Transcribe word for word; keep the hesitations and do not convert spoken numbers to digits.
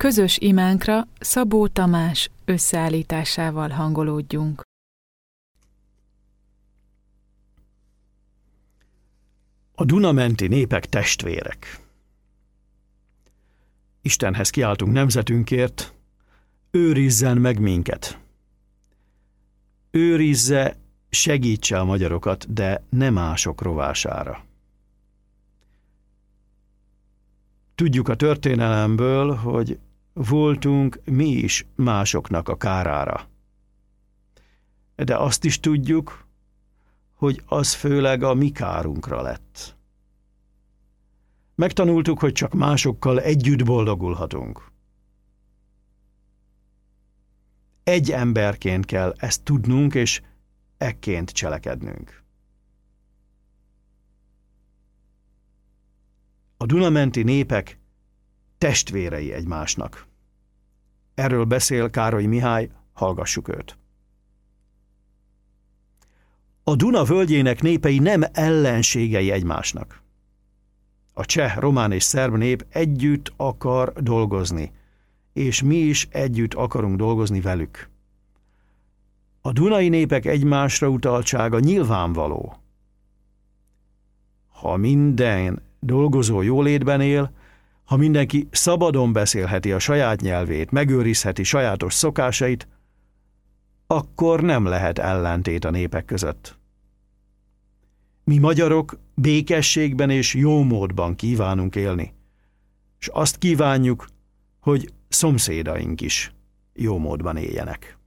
Közös imánkra Szabó Tamás összeállításával hangolódjunk. A Duna-menti népek testvérek. Istenhez kiáltunk nemzetünkért, őrizzen meg minket. Őrizze, segítse a magyarokat, de ne mások rovására. Tudjuk a történelemből, hogy voltunk mi is másoknak a kárára. De azt is tudjuk, hogy az főleg a mi kárunkra lett. Megtanultuk, hogy csak másokkal együtt boldogulhatunk. Egy emberként kell ezt tudnunk, és ekként cselekednünk. A Duna-menti népek testvérei egymásnak. Erről beszél Károly Mihály, hallgassuk őt. A Duna völgyének népei nem ellenségei egymásnak. A cseh, román és szerb nép együtt akar dolgozni, és mi is együtt akarunk dolgozni velük. A dunai népek egymásra utaltsága nyilvánvaló. Ha minden dolgozó jólétben él, ha mindenki szabadon beszélheti a saját nyelvét, megőrizheti sajátos szokásait, akkor nem lehet ellentét a népek között. Mi magyarok békességben és jómódban kívánunk élni, és azt kívánjuk, hogy szomszédaink is jómódban éljenek.